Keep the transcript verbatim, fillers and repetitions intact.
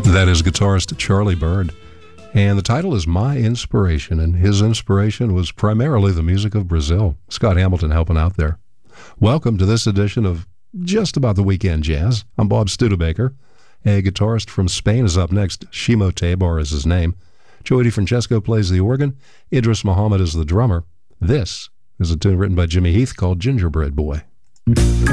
That is guitarist Charlie Byrd. And the title is My Inspiration, and his inspiration was primarily the music of Brazil. Scott Hamilton helping out there. Welcome to this edition of Just About the Weekend Jazz. I'm Bob Studebaker. A guitarist from Spain is up next. Shimo Tabar is his name. Joey DeFrancesco plays the organ. Idris Muhammad is the drummer. This is a tune written by Jimmy Heath called Gingerbread Boy.